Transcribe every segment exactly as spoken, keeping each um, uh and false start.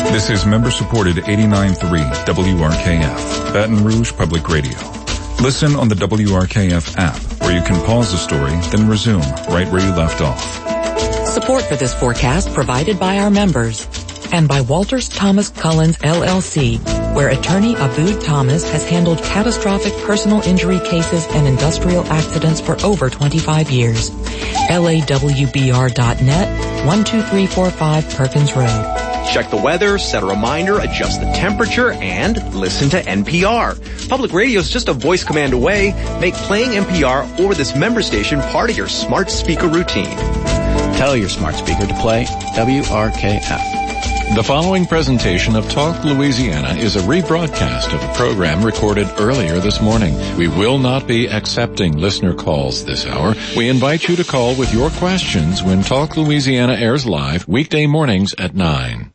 This is member-supported eighty-nine point three W R K F, Baton Rouge Public Radio. Listen on the W R K F app, where you can pause the story, then resume right where you left off. Support for this forecast provided by our members and by Walters Thomas Cullens L L C, where attorney Abood Thomas has handled catastrophic personal injury cases and industrial accidents for over twenty-five years. L A W B R dot net, one two three four five Perkins Road. Check the weather, set a reminder, adjust the temperature, and listen to N P R. Public radio is just a voice command away. Make playing N P R or this member station part of your smart speaker routine. Tell your smart speaker to play W R K F. The following presentation of Talk Louisiana is a rebroadcast of a program recorded earlier this morning. We will not be accepting listener calls this hour. We invite you to call with your questions when Talk Louisiana airs live weekday mornings at nine.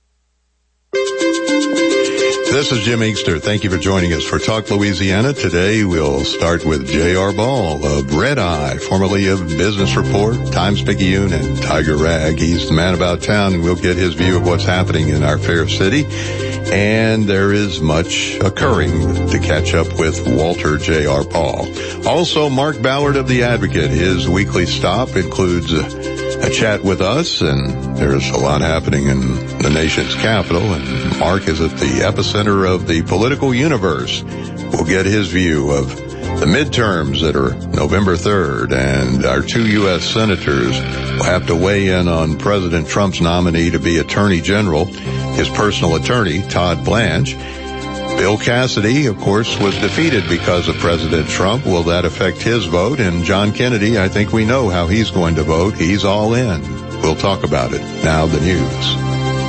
This is Jim Inkster. Thank you for joining us for Talk Louisiana. Today we'll start with J R. Ball of Red Eye, formerly of Business Report, Times-Picayune, and Tiger Rag. He's the man about town, and we'll get his view of what's happening in our fair city. And there is much occurring to catch up with Walter J R. Ball. Also, Mark Ballard of The Advocate. His weekly stop includes a, a chat with us, and there's a lot happening in the nation's capital, and Mark is at the epicenter of the political universe. We'll get his view of the midterms that are November third, and our two U S senators will have to weigh in on President Trump's nominee to be Attorney General, his personal attorney, Todd Blanche. Bill Cassidy, of course, was defeated because of President Trump. Will that affect his vote? And John Kennedy, I think we know how he's going to vote. He's all in. We'll talk about it. Now the news.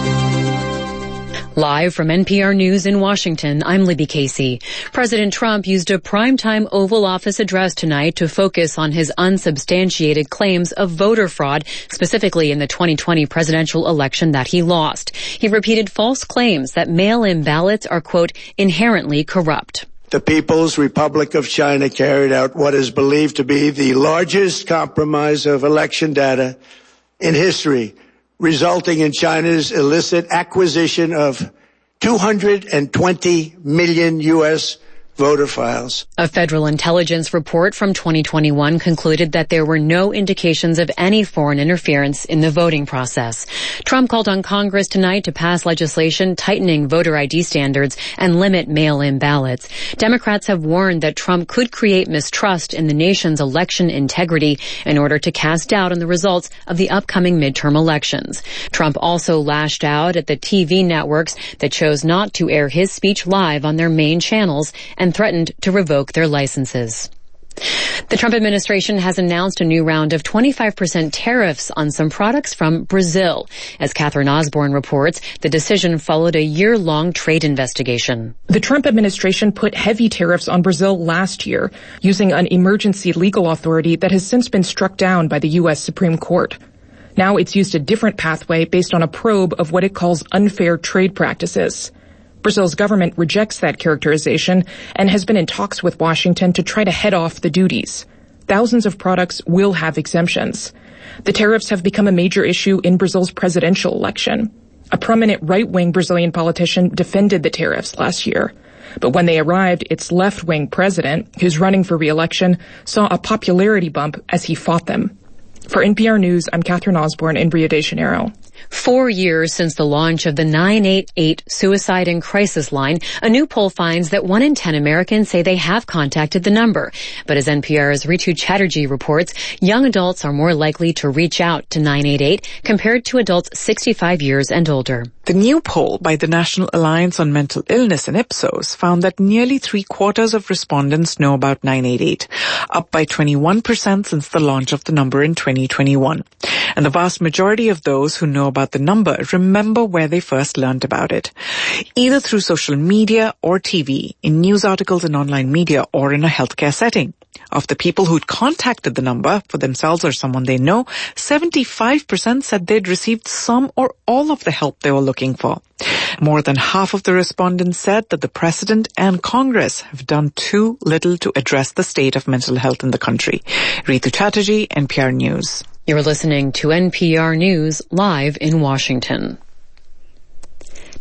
Live from N P R News in Washington, I'm Libby Casey. President Trump used a primetime Oval Office address tonight to focus on his unsubstantiated claims of voter fraud, specifically in the twenty twenty presidential election that he lost. He repeated false claims that mail-in ballots are, quote, inherently corrupt. The People's Republic of China carried out what is believed to be the largest compromise of election data in history, resulting in China's illicit acquisition of two hundred twenty million U S voter files. A federal intelligence report from twenty twenty-one concluded that there were no indications of any foreign interference in the voting process. Trump called on Congress tonight to pass legislation tightening voter I D standards and limit mail-in ballots. Democrats have warned that Trump could create mistrust in the nation's election integrity in order to cast doubt on the results of the upcoming midterm elections. Trump also lashed out at the T V networks that chose not to air his speech live on their main channels and threatened to revoke their licenses. The Trump administration has announced a new round of twenty-five percent tariffs on some products from Brazil. As Catherine Osborne reports, the decision followed a year-long trade investigation. The Trump administration put heavy tariffs on Brazil last year, using an emergency legal authority that has since been struck down by the U S Supreme Court. Now it's used a different pathway based on a probe of what it calls unfair trade practices. Brazil's government rejects that characterization and has been in talks with Washington to try to head off the duties. Thousands of products will have exemptions. The tariffs have become a major issue in Brazil's presidential election. A prominent right-wing Brazilian politician defended the tariffs last year. But when they arrived, its left-wing president, who's running for re-election, saw a popularity bump as he fought them. For N P R News, I'm Catherine Osborne in Rio de Janeiro. Four years since the launch of the nine eight eight Suicide and Crisis Line, a new poll finds that one in ten Americans say they have contacted the number. But as N P R's Ritu Chatterjee reports, young adults are more likely to reach out to nine eight eight compared to adults sixty-five years and older. The new poll by the National Alliance on Mental Illness and Ipsos found that nearly three-quarters of respondents know about nine eight eight, up by twenty-one percent since the launch of the number in twenty twenty-one. And the vast majority of those who know about the number remember where they first learned about it, either through social media or T V, in news articles and online media, or in a healthcare setting. Of the people who'd contacted the number for themselves or someone they know, seventy-five percent said they'd received some or all of the help they were looking for. More than half of the respondents said that the President and Congress have done too little to address the state of mental health in the country. Ritu Chatterjee, N P R News. You're listening to N P R News live in Washington.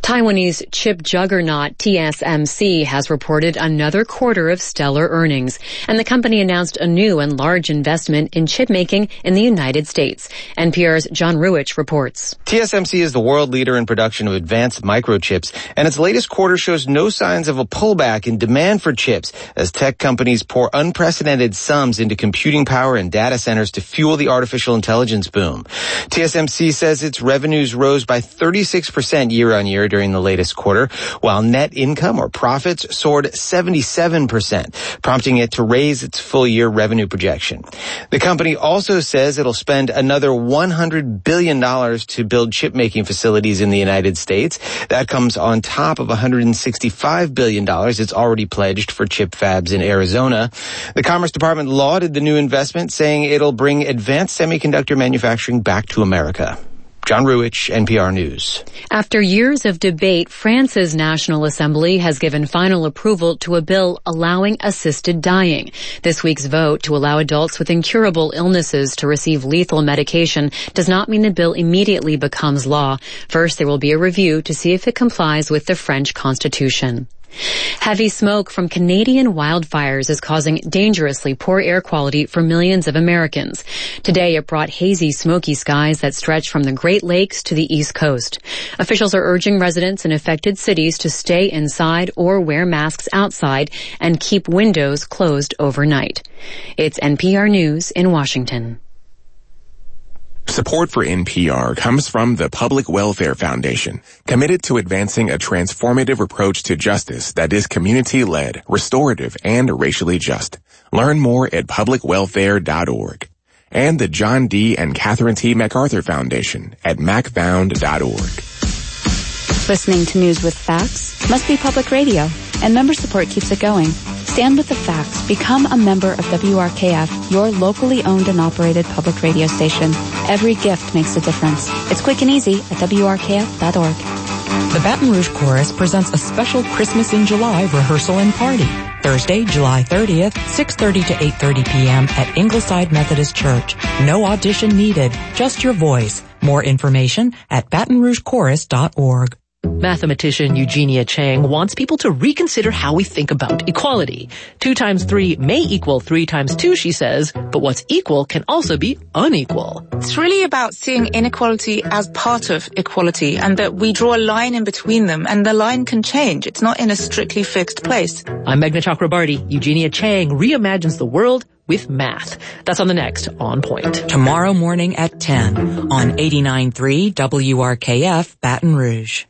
Taiwanese chip juggernaut T S M C has reported another quarter of stellar earnings, and the company announced a new and large investment in chip making in the United States. N P R's John Ruwitch reports. T S M C is the world leader in production of advanced microchips, and its latest quarter shows no signs of a pullback in demand for chips as tech companies pour unprecedented sums into computing power and data centers to fuel the artificial intelligence boom. T S M C says its revenues rose by thirty-six percent year on year during the latest quarter, while net income or profits soared seventy-seven percent, prompting it to raise its full-year revenue projection. The company also says it'll spend another one hundred billion dollars to build chip-making facilities in the United States. That comes on top of one hundred sixty-five billion dollars it's already pledged for chip fabs in Arizona. The Commerce Department lauded the new investment, saying it'll bring advanced semiconductor manufacturing back to America. John Ruwitch, N P R News. After years of debate, France's National Assembly has given final approval to a bill allowing assisted dying. This week's vote to allow adults with incurable illnesses to receive lethal medication does not mean the bill immediately becomes law. First, there will be a review to see if it complies with the French Constitution. Heavy smoke from Canadian wildfires is causing dangerously poor air quality for millions of Americans. Today, it brought hazy, smoky skies that stretch from the Great Lakes to the East Coast. Officials are urging residents in affected cities to stay inside or wear masks outside and keep windows closed overnight. It's N P R News in Washington. Support for N P R comes from the Public Welfare Foundation, committed to advancing a transformative approach to justice that is community-led, restorative, and racially just. Learn more at public welfare dot org. And the John D. and Catherine T. MacArthur Foundation at mac found dot org. Listening to news with facts must be public radio, and member support keeps it going. Stand with the facts. Become a member of W R K F, your locally owned and operated public radio station. Every gift makes a difference. It's quick and easy at W R K F dot org. The Baton Rouge Chorus presents a special Christmas in July rehearsal and party. Thursday, July thirtieth, six thirty to eight thirty p.m. at Ingleside Methodist Church. No audition needed, just your voice. More information at baton rouge chorus dot org. Mathematician Eugenia Chang wants people to reconsider how we think about equality. Two times three may equal three times two, she says, but what's equal can also be unequal. It's really about seeing inequality as part of equality, and that we draw a line in between them, and the line can change. It's not in a strictly fixed place. I'm Meghna Chakrabarty. Eugenia Chang reimagines the world with math. That's on the next On Point. Tomorrow morning at ten on eighty-nine point three W R K F Baton Rouge.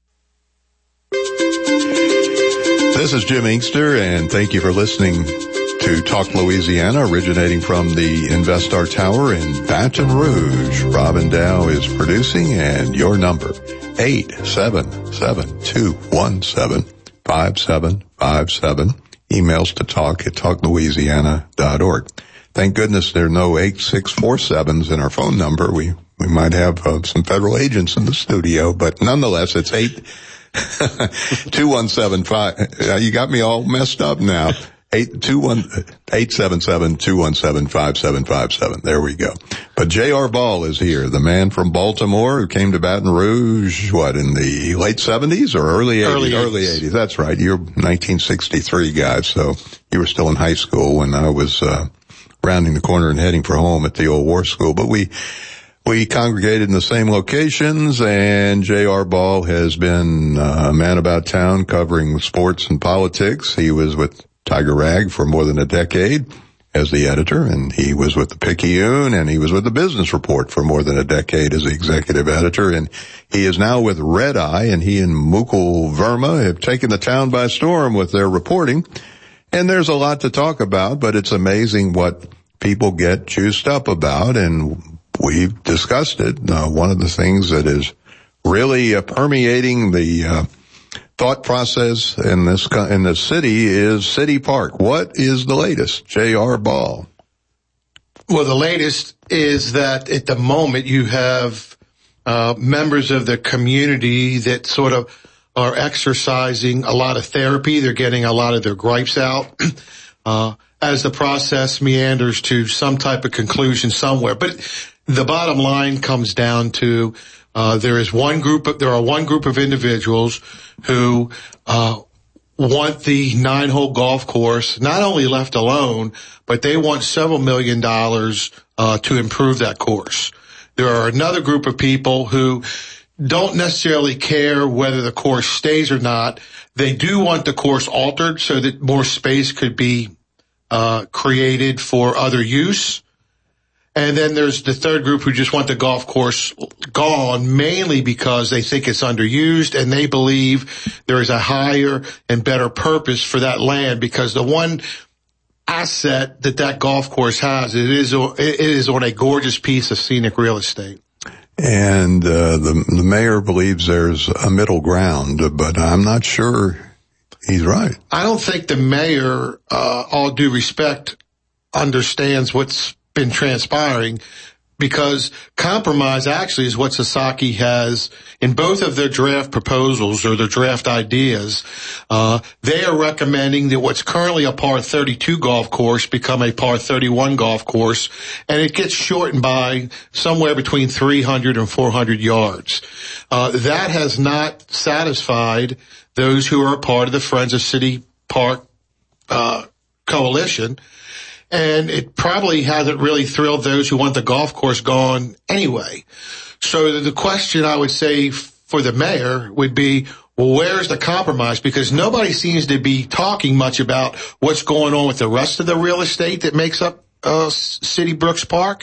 This is Jim Inkster, and thank you for listening to Talk Louisiana, originating from the Investar Tower in Baton Rouge. Robin Dow is producing, and your number, eight seven seven, two one seven, five seven five seven. Emails to talk at talk louisiana dot org. Thank goodness there are no eight six four sevens in our phone number. We, we might have uh, some federal agents in the studio, but nonetheless, it's eight two one seven five. Uh, you got me all messed up now. Eight two one eight seven seven two one seven five seven five seven. There we go. But J R. Ball is here, the man from Baltimore who came to Baton Rouge, what, in the late seventies or early eighties? Early eighties. Early eighties. That's right. You're nineteen sixty-three guy, so you were still in high school when I was uh rounding the corner and heading for home at the old war school. But we We congregated in the same locations, and J R. Ball has been uh, a man about town covering sports and politics. He was with Tiger Rag for more than a decade as the editor, and he was with the Picayune, and he was with the Business Report for more than a decade as the executive editor, and he is now with Red Eye, and he and Mukul Verma have taken the town by storm with their reporting. And there's a lot to talk about, but it's amazing what people get juiced up about, and we've discussed it. Uh, one of the things that is really uh, permeating the uh, thought process in this in the city is City Park. What is the latest, J R. Ball? Well, the latest is that at the moment you have uh, members of the community that sort of are exercising a lot of therapy. They're getting a lot of their gripes out uh, as the process meanders to some type of conclusion somewhere. But the bottom line comes down to Uh, there is one group of, there are one group of individuals who, uh, want the nine-hole golf course not only left alone, but they want several million dollars, uh, to improve that course. There are another group of people who don't necessarily care whether the course stays or not. They do want the course altered so that more space could be uh created for other use. And then there's the third group who just want the golf course gone, mainly because they think it's underused and they believe there is a higher and better purpose for that land, because the one asset that that golf course has, it is it is on a gorgeous piece of scenic real estate. And uh, the the mayor believes there's a middle ground, but I'm not sure he's right. I don't think the mayor, uh, all due respect, understands what's been transpiring, because compromise actually is what Sasaki has in both of their draft proposals or their draft ideas. Uh, they are recommending that what's currently a par thirty-two golf course become a par thirty-one golf course, and it gets shortened by somewhere between three hundred and four hundred yards. Uh, that has not satisfied those who are a part of the Friends of City Park, uh, coalition. And it probably hasn't really thrilled those who want the golf course gone anyway. So the question I would say for the mayor would be, well, where's the compromise? Because nobody seems to be talking much about what's going on with the rest of the real estate that makes up uh City Brooks Park.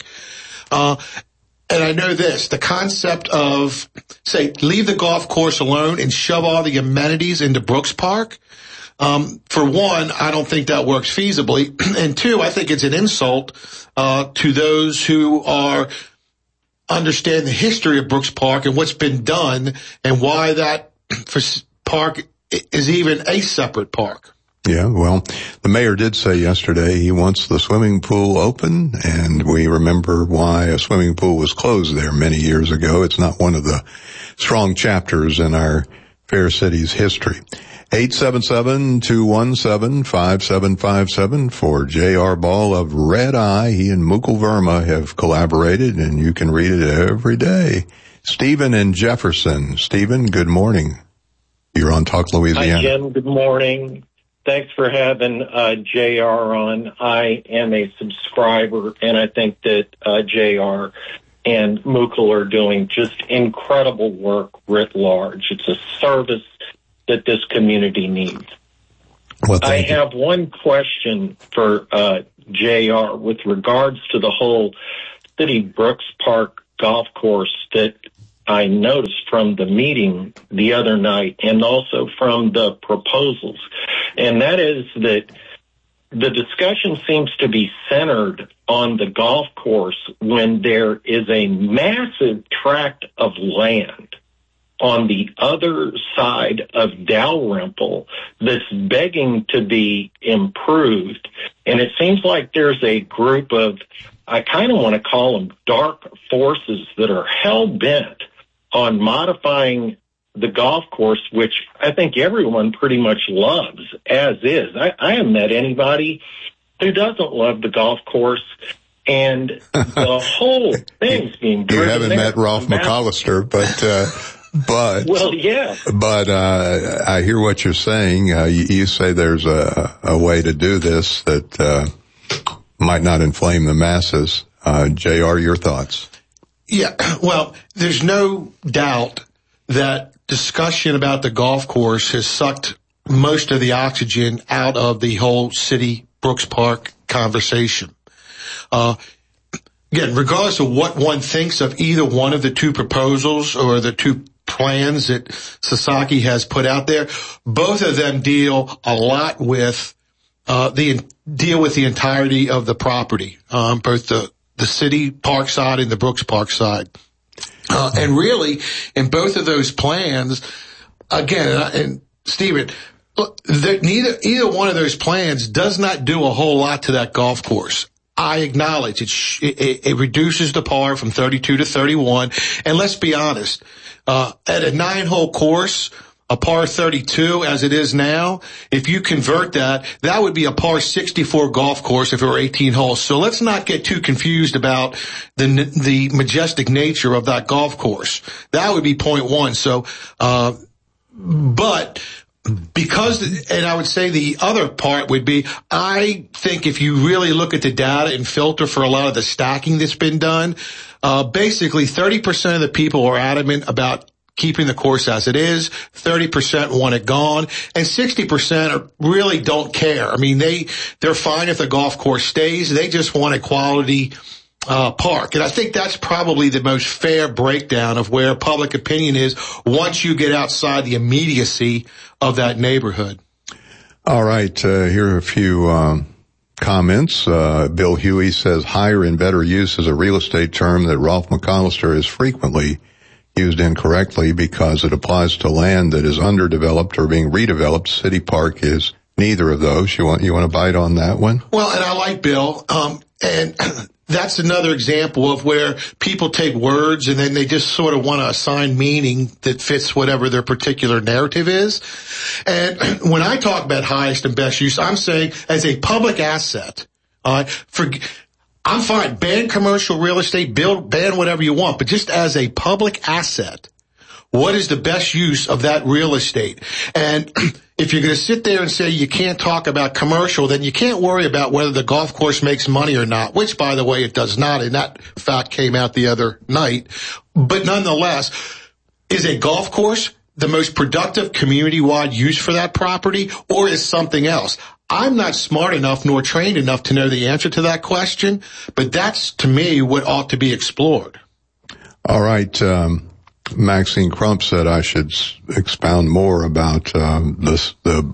Uh And I know this, the concept of, say, leave the golf course alone and shove all the amenities into Brooks Park. Um, for one, I don't think that works feasibly. And two, I think it's an insult, uh, to those who are, understand the history of Brooks Park and what's been done and why that park is even a separate park. Yeah, well, the mayor did say yesterday he wants the swimming pool open, and we remember why a swimming pool was closed there many years ago. It's not one of the strong chapters in our fair city's history. eight seven seven, two one seven, five seven five seven for J R. Ball of Red Eye. He and Mukul Verma have collaborated, and you can read it every day. Stephen in Jefferson. Stephen, good morning. You're on Talk Louisiana. Hi, Jim. Good morning. Thanks for having uh, J R on. I am a subscriber, and I think that uh, J R and Mukul are doing just incredible work writ large. It's a service that this community needs. Well, I have you. one question for uh, J R with regards to the whole City Brooks Park golf course that I noticed from the meeting the other night and also from the proposals. And that is that the discussion seems to be centered on the golf course when there is a massive tract of land on the other side of Dalrymple that's begging to be improved. And it seems like there's a group of, I kind of want to call them dark forces that are hell-bent on modifying the golf course, which I think everyone pretty much loves as is. I, I haven't met anybody who doesn't love the golf course. And the whole thing's being driven. You haven't there. met Ralph McAllister, but... Uh, But, well, yeah. But, uh, I hear what you're saying. Uh, you, you say there's a, a way to do this that, uh, might not inflame the masses. Uh, J R, your thoughts? Yeah, well, there's no doubt that discussion about the golf course has sucked most of the oxygen out of the whole City Brooks Park conversation. Uh, again, regardless of what one thinks of either one of the two proposals or the two plans that Sasaki has put out there, both of them deal a lot with uh the deal with the entirety of the property, um both the the City Park side and the Brooks Park side. Uh and really, in both of those plans, again, and Stephen, look, the, neither either one of those plans does not do a whole lot to that golf course. I acknowledge it, sh- it, it reduces the par from thirty-two to thirty-one. And let's be honest, uh, at a nine hole course, a par thirty-two as it is now, if you convert that, that would be a par sixty-four golf course if it were eighteen holes. So let's not get too confused about the the majestic nature of that golf course. That would be point one. So, uh, but because, and I would say the other part would be, I think if you really look at the data and filter for a lot of the stacking that's been done, uh, basically thirty percent of the people are adamant about keeping the course as it is, thirty percent want it gone, and sixty percent are, really don't care. I mean, they, they're fine if the golf course stays. They just want a quality uh park. And I think that's probably the most fair breakdown of where public opinion is once you get outside the immediacy of that neighborhood. All right, uh, here are a few um, comments. Uh, Bill Huey says, higher and better use is a real estate term that Ralph McCollister is frequently used incorrectly because it applies to land that is underdeveloped or being redeveloped. City Park is neither of those. You want you want to bite on that one? Well, and I like Bill, um, and that's another example of where people take words and then they just sort of want to assign meaning that fits whatever their particular narrative is. And when I talk about highest and best use, I'm saying as a public asset, uh, for I'm fine. Ban commercial real estate, build, ban whatever you want. But just as a public asset, what is the best use of that real estate? And if you're going to sit there and say you can't talk about commercial, then you can't worry about whether the golf course makes money or not, which, by the way, it does not. And that fact came out the other night. But nonetheless, is a golf course the most productive community-wide use for that property, or is something else? I'm not smart enough nor trained enough to know the answer to that question, but that's, to me, what ought to be explored. All right. Um, Maxine Crump said I should s- expound more about um, this, the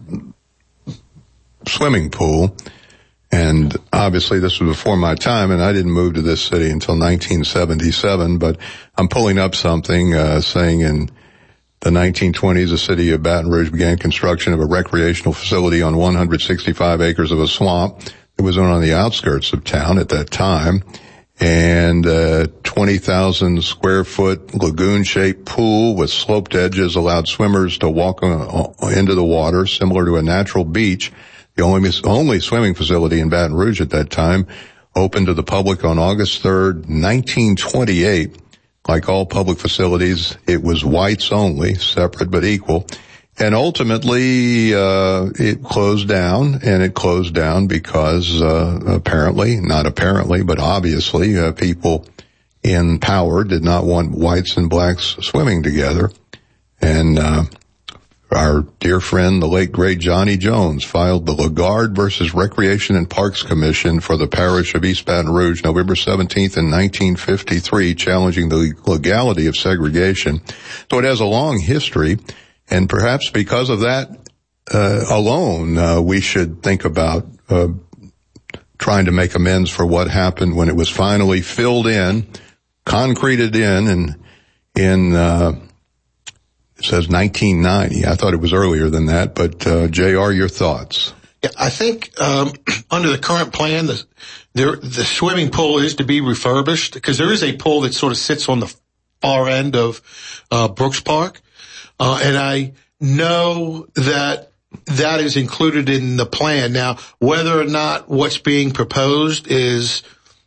swimming pool. And obviously this was before my time, and I didn't move to this city until nineteen seventy-seven, but I'm pulling up something uh, saying in the nineteen twenties, the city of Baton Rouge began construction of a recreational facility on one hundred sixty-five acres of a swamp that was on the outskirts of town at that time. And a twenty thousand square foot lagoon-shaped pool with sloped edges allowed swimmers to walk on, into the water, similar to a natural beach. The only, only swimming facility in Baton Rouge at that time, opened to the public on August third, nineteen twenty-eight. Like all public facilities, it was whites only, separate but equal. And ultimately, uh, it closed down, and it closed down because, uh, apparently, not apparently, but obviously, uh, people in power did not want whites and blacks swimming together. And, uh, our dear friend, the late great Johnny Jones, filed the Lagarde versus Recreation and Parks Commission for the parish of East Baton Rouge, November seventeenth in nineteen fifty-three, challenging the legality of segregation. So it has a long history, and perhaps because of that uh, alone, uh, we should think about uh, trying to make amends for what happened when it was finally filled in, concreted in, and in uh it says nineteen ninety. I thought it was earlier than that, but uh, J R, your thoughts? Yeah, I think um under the current plan, the there, the swimming pool is to be refurbished because there is a pool that sort of sits on the far end of uh Brooks Park, uh, and I know that that is included in the plan. Now, whether or not what's being proposed is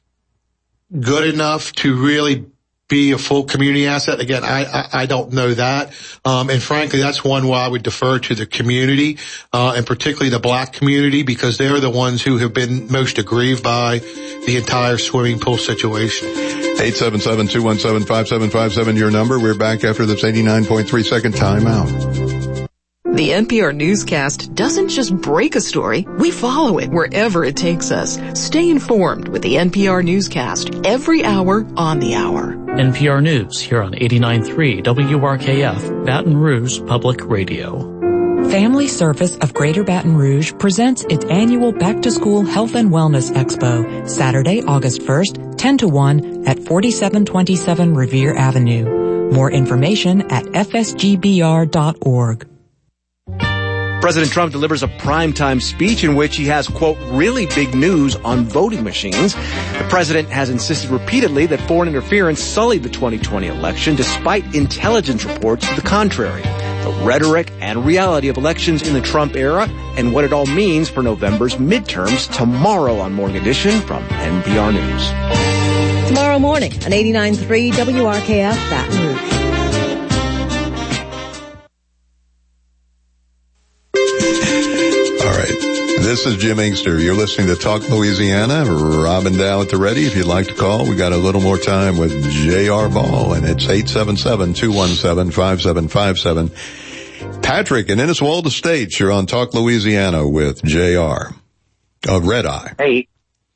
good enough to really be a full community asset, again, I, I, I don't know that. Um, and frankly, that's one where I would defer to the community, uh, and particularly the black community, because they're the ones who have been most aggrieved by the entire swimming pool situation. eight seven seven, two one seven, five seven five seven, your number. We're back after this eighty-nine point three second timeout. The N P R newscast doesn't just break a story, we follow it wherever it takes us. Stay informed with the N P R newscast every hour on the hour. N P R News here on eighty-nine point three W R K F, Baton Rouge Public Radio. Family Service of Greater Baton Rouge presents its annual Back to School Health and Wellness Expo, Saturday, August first, ten to one at forty-seven twenty-seven Revere Avenue. More information at f s g b r dot org. President Trump delivers a primetime speech in which he has, quote, really big news on voting machines. The president has insisted repeatedly that foreign interference sullied the twenty twenty election, despite intelligence reports to the contrary. the rhetoric and reality of elections in the Trump era and what it all means for November's midterms tomorrow on Morning Edition from N P R News. Tomorrow morning on eighty-nine point three W R K F Baton Rouge. All right. This is Jim Inkster. You're listening to Talk Louisiana. Robin Dow at the ready. If you'd like to call, we got a little more time with J R. Ball, and it's eight seven seven, two one seven, five seven five seven. Patrick in Inniswalda Estates, you're on Talk Louisiana with J R. Uh, Red Eye. Hey.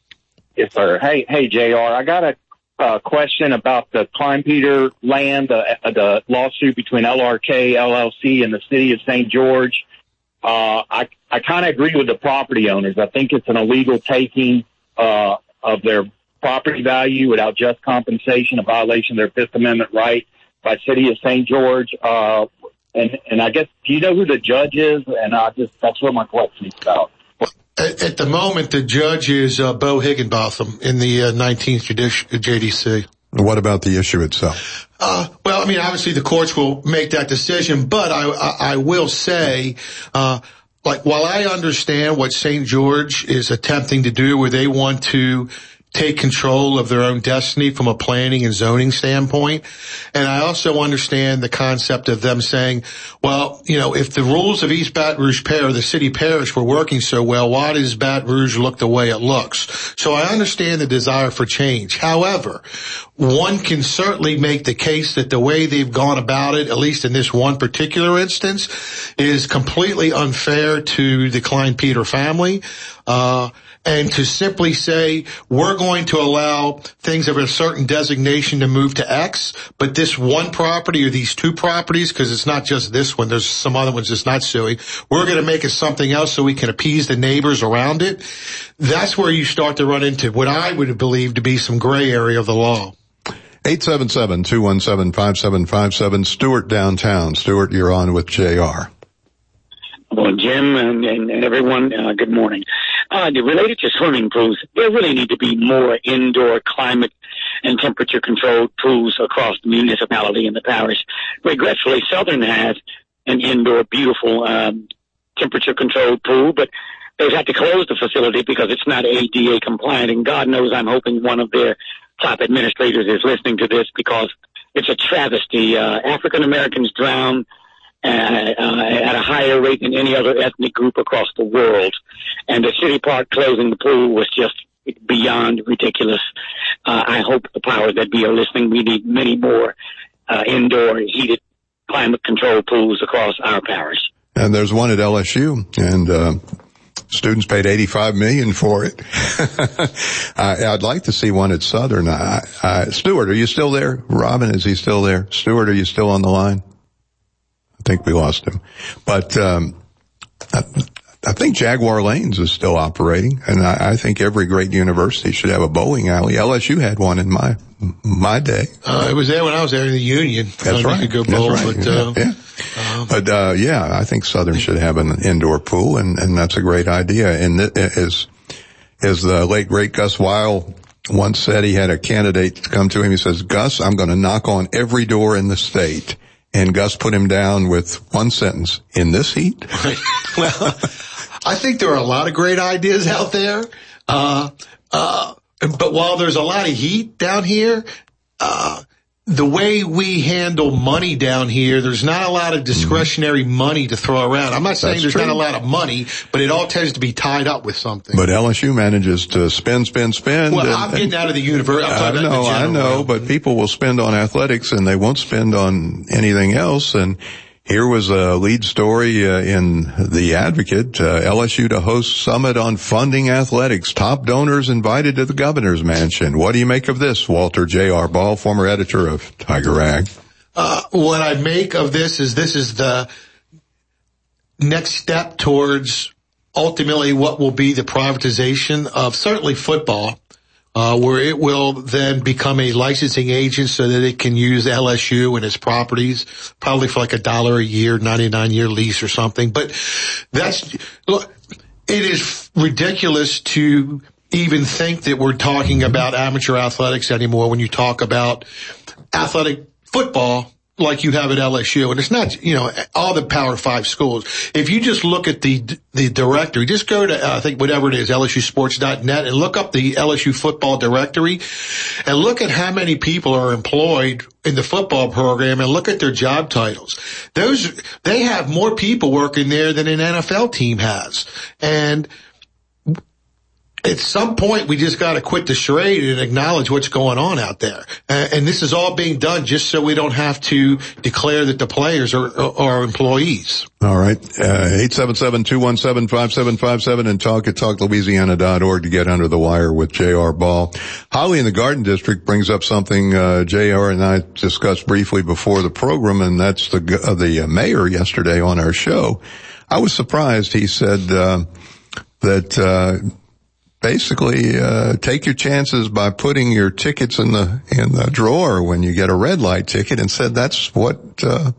Yes, sir. Hey, hey, J R. I got a uh, question about the Klein-Peter land, uh, the lawsuit between L R K, L L C, and the city of Saint George. Uh, I, I kind of agree with the property owners. I think it's an illegal taking, uh, of their property value without just compensation, a violation of their Fifth Amendment right by city of Saint George. Uh, and, and I guess, do you know who the judge is? And I just, that's what my question is about. At, at the moment, the judge is, uh, Bo Higginbotham in the uh, nineteenth Judici- J D C. What about the issue itself? Uh, well, I mean, obviously the courts will make that decision, but I, I, I will say, uh, like, while I understand what Saint George is attempting to do, where they want to take control of their own destiny from a planning and zoning standpoint, and I also understand the concept of them saying, well, you know, if the rules of East Baton Rouge Parish, the city parish, were working so well, why does Baton Rouge look the way it looks? So I understand the desire for change. However, one can certainly make the case that the way they've gone about it, at least in this one particular instance, is completely unfair to the Klein-Peter family. Uh, And to simply say, we're going to allow things of a certain designation to move to X, but this one property or these two properties, because it's not just this one, there's some other ones that's not suing, we're going to make it something else so we can appease the neighbors around it. That's where you start to run into what I would believe to be some gray area of the law. eight seven seven, two one seven, five seven five seven. Stuart downtown. Stuart, you're on with J R. Well, Jim and, and, and everyone, uh, good morning. Uh, related to swimming pools, there really need to be more indoor climate and temperature controlled pools across the municipality and the parish. Regretfully, Southern has an indoor beautiful, um, temperature controlled pool, but they've had to close the facility because it's not A D A compliant. And God knows I'm hoping one of their top administrators is listening to this because it's a travesty. Uh, African Americans drown Uh, uh, at a higher rate than any other ethnic group across the world. And the city park closing the pool was just beyond ridiculous. Uh, I hope the powers that be are listening. We need many more uh, indoor heated climate control pools across our parish. And there's one at L S U, and uh, students paid eighty-five million dollars for it. I, I'd like to see one at Southern. I, I, Stuart, are you still there? Robin, is he still there? Stuart, are you still on the line? I think we lost him. But um I, I think Jaguar Lanes is still operating, and I, I think every great university should have a bowling alley. L S U had one in my my day. Uh, it was there when I was there in the Union. That's right. You could go bowl, that's right. But, uh, yeah. Uh, but uh yeah, I think Southern should have an indoor pool, and, and that's a great idea. And it, as as the late great Gus Weil once said, he had a candidate come to him. He says, "Gus, I'm going to knock on every door in the state." And Gus put him down with one sentence: "In this heat?" Well, I think there are a lot of great ideas out there. Uh, uh, but while there's a lot of heat down here, uh, the way we handle money down here, there's not a lot of discretionary mm-hmm. money to throw around. I'm not saying That's there's true. not a lot of money, but it all tends to be tied up with something. But L S U manages to spend, spend, spend. Well, and, I'm getting out of the university. I know, I know, but people will spend on athletics and they won't spend on anything else. And here was a lead story uh, in The Advocate, uh, L S U to host summit on funding athletics. Top donors invited to the governor's mansion. What do you make of this, Walter J R. Ball, former editor of Tiger Rag? Uh, what I make of this is this is the next step towards ultimately what will be the privatization of certainly football. Uh, where it will then become a licensing agent so that it can use L S U and its properties, probably for like a dollar a year, ninety-nine year lease or something. But that's, look, it is ridiculous to even think that we're talking about amateur athletics anymore when you talk about athletic football. like you have at L S U, and it's not, you know, all the Power Five schools. If you just look at the the directory, just go to, uh, I think, whatever it is, L S U sports dot net, and look up the L S U football directory, and look at how many people are employed in the football program, and look at their job titles. Those, they have more people working there than an N F L team has. And at some point, we just got to quit the charade and acknowledge what's going on out there. Uh, and this is all being done just so we don't have to declare that the players are, are employees. All right. Uh, eight seven seven, two one seven, five seven five seven and talk at talk louisiana dot org to get under the wire with J R. Ball. Holly in the Garden District brings up something uh, J R and I discussed briefly before the program, and that's the, uh, the uh, mayor yesterday on our show. I was surprised. He said uh, that uh basically, uh, take your chances by putting your tickets in the, in the drawer when you get a red light ticket, and said that's what, uh,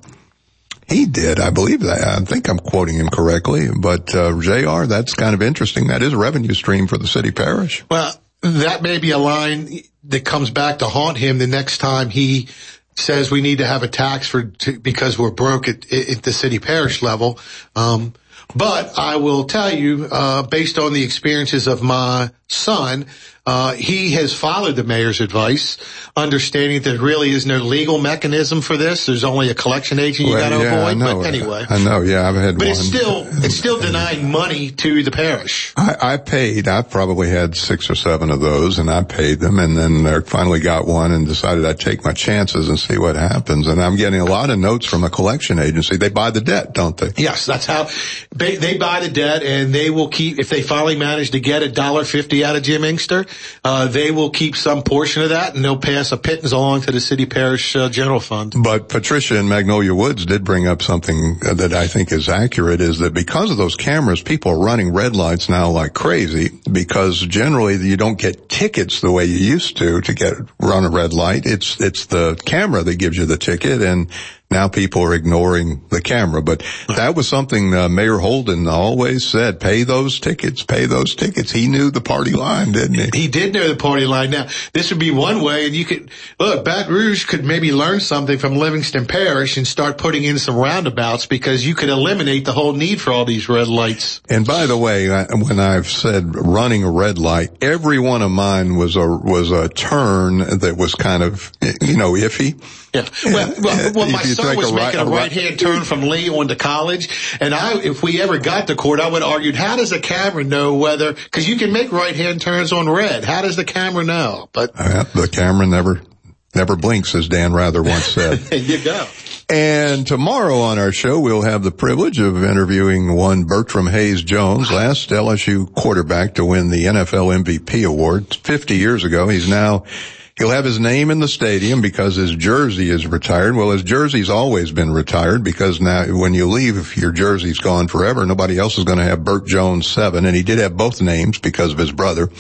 he did. I believe that. I think I'm quoting him correctly, but, uh, J R, that's kind of interesting. That is a revenue stream for the city parish. Well, that may be a line that comes back to haunt him the next time he says we need to have a tax for, to, because we're broke at, at the city parish level. Um, But I will tell you, uh, based on the experiences of my son, uh, he has followed the mayor's advice, understanding that there really is no legal mechanism for this. There's only a collection agent you well, got to yeah, avoid. I know. But anyway. I know, yeah, I've had but one. But it's still, it's still denying money to the parish. I, I paid, I probably had six or seven of those, and I paid them, and then I finally got one and decided I'd take my chances and see what happens. And I'm getting a lot of notes from a collection agency. They buy the debt, don't they? Yes, that's how they, they buy the debt, and they will keep, if they finally manage to get a dollar fifty out of Jim Inkster, uh, they will keep some portion of that, and they'll pass a pittance along to the city parish uh, general fund. But Patricia in Magnolia Woods did bring up something that I think is accurate, is that because of those cameras, people are running red lights now like crazy, because generally you don't get tickets the way you used to to get run a red light. It's it's the camera that gives you the ticket, and now people are ignoring the camera. But that was something uh, Mayor Holden always said, pay those tickets, pay those tickets. He knew the party line, didn't he? He did know the party line. Now, this would be one way, and you could, look, Baton Rouge could maybe learn something from Livingston Parish and start putting in some roundabouts, because you could eliminate the whole need for all these red lights. And by the way, I, when I've said running a red light, every one of mine was a, was a turn that was kind of, you know, iffy. Yeah. Well, well, well my son was a right, making a right-hand turn from Lee on to College, and I, if we ever got to court, I would have argued, how does the camera know whether, because you can make right-hand turns on red. How does the camera know? But uh, the camera never, never blinks, as Dan Rather once said. There you go. And tomorrow on our show, we'll have the privilege of interviewing one Bertram Hayes Jones, last L S U quarterback to win the N F L M V P award fifty years ago. He's now, he'll have his name in the stadium because his jersey is retired. Well, his jersey's always been retired, because now when you leave, your jersey's gone forever. Nobody else is going to have Bert Jones seven, and he did have both names because of his brother.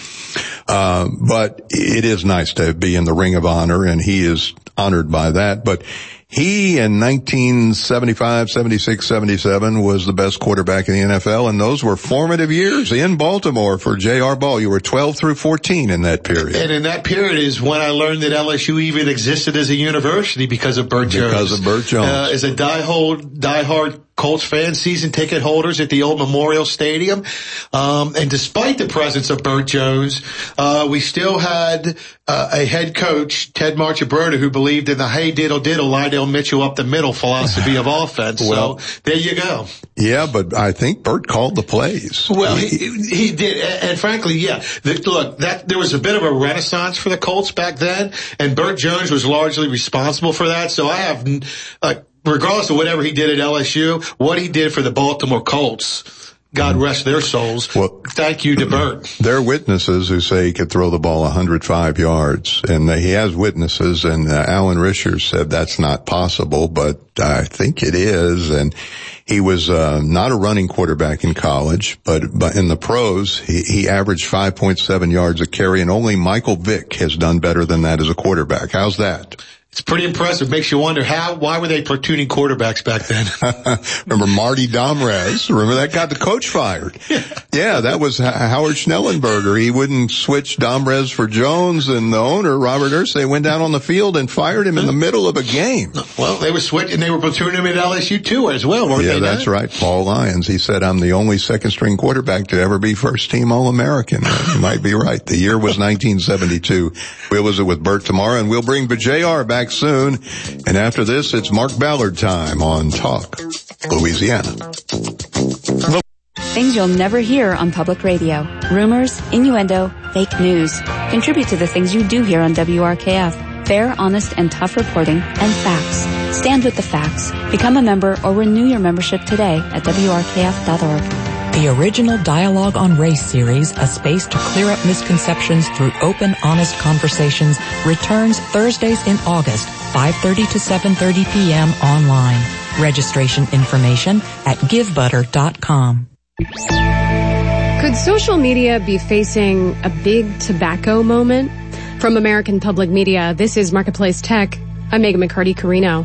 Uh, but it is nice to be in the Ring of Honor, and he is honored by that. But he, in nineteen seventy-five, seventy-six, seventy-seven, was the best quarterback in the N F L, and those were formative years in Baltimore for J R. Ball. You were twelve through fourteen in that period. And in that period is when I learned that L S U even existed as a university because of Bert Jones. Because of Bert Jones. Uh, as a diehard, diehard Colts fan, season ticket holders at the old Memorial Stadium. Um, and despite the presence of Bert Jones, uh, we still had uh, a head coach, Ted Marchibroda, who believed in the hey diddle diddle, Lydell Mitchell up the middle philosophy of offense. Well, so there you go. Yeah, but I think Bert called the plays. Well, he, he did. And, and frankly, yeah, the, look, that there was a bit of a renaissance for the Colts back then, and Bert Jones was largely responsible for that. So I have, uh, regardless of whatever he did at L S U, what he did for the Baltimore Colts, God rest their souls. Well, thank you to Bert. There are witnesses who say he could throw the ball one hundred five yards, and he has witnesses, and uh, Alan Risher said that's not possible, but I think it is. And he was uh, not a running quarterback in college, but, but in the pros, he, he averaged five point seven yards a carry, and only Michael Vick has done better than that as a quarterback. How's that? It's pretty impressive. Makes you wonder how, why were they platooning quarterbacks back then? Remember Marty Domrez? Remember that got the coach fired? Yeah, yeah that was Howard Schnellenberger. He wouldn't switch Domrez for Jones, and the owner, Robert Irsay, went down on the field and fired him in the middle of a game. Well, they were switching, they were platooning him at L S U too as well, weren't yeah, they? Yeah, that's not? right. Paul Lyons. He said, I'm the only second string quarterback to ever be first team All-American. You might be right. The year was nineteen seventy-two. We'll visit with Bert tomorrow, and we'll bring the J R back soon. And after this, it's Mark Ballard time on Talk Louisiana. Things you'll never hear on public radio. Rumors, innuendo, fake news. Contribute to the things you do hear on W R K F. Fair, honest, and tough reporting, and facts. Stand with the facts. Become a member or renew your membership today at W R K F dot org. The original Dialogue on Race series, a space to clear up misconceptions through open, honest conversations, returns Thursdays in August, five thirty to seven thirty p.m. online. Registration information at give butter dot com. Could social media be facing a big tobacco moment? From American Public Media, this is Marketplace Tech. I'm Megan McCarty-Carino.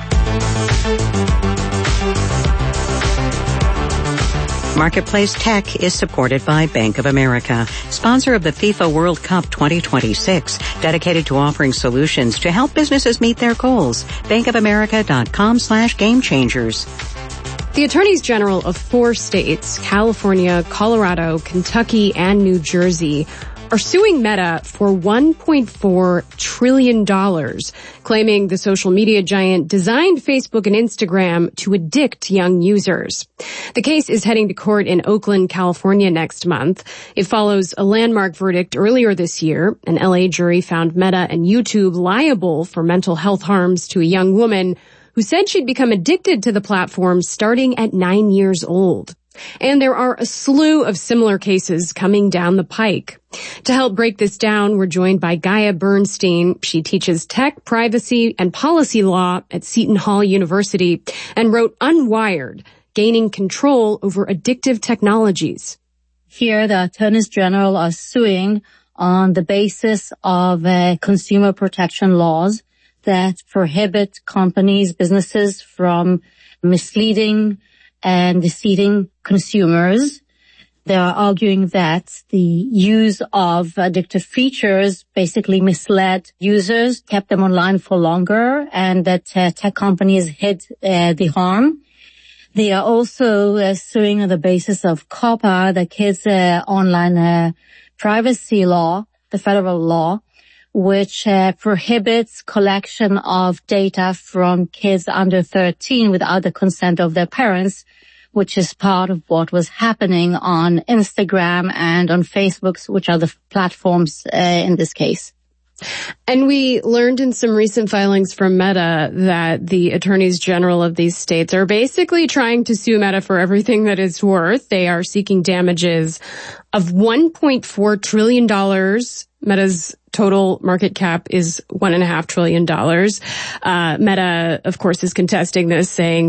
Marketplace Tech is supported by Bank of America, sponsor of the FIFA World Cup twenty twenty-six, dedicated to offering solutions to help businesses meet their goals. bankofamerica.com slash game changers. The attorneys general of four states, California, Colorado, Kentucky, and New Jersey, are suing Meta for one point four trillion dollars, claiming the social media giant designed Facebook and Instagram to addict young users. The case is heading to court in Oakland, California next month. It follows a landmark verdict earlier this year. An L A jury found Meta and YouTube liable for mental health harms to a young woman who said she'd become addicted to the platform starting at nine years old. And there are a slew of similar cases coming down the pike. To help break this down, we're joined by Gaia Bernstein. She teaches tech, privacy, and policy law at Seton Hall University and wrote Unwired, Gaining Control Over Addictive Technologies. Here, the attorneys general are suing on the basis of uh, consumer protection laws that prohibit companies, businesses from misleading and deceiving consumers. They are arguing that the use of addictive features basically misled users, kept them online for longer, and that uh, tech companies hid uh, the harm. They are also uh, suing on the basis of COPPA, the Kids uh, Online uh, Privacy Law, the federal law, which uh, prohibits collection of data from kids under thirteen without the consent of their parents, which is part of what was happening on Instagram and on Facebook, which are the platforms uh, in this case. And we learned in some recent filings from Meta that the attorneys general of these states are basically trying to sue Meta for everything that it's worth. They are seeking damages of one point four trillion dollars. Meta's total market cap is one point five trillion dollars. Uh, Meta, of course, is contesting this, saying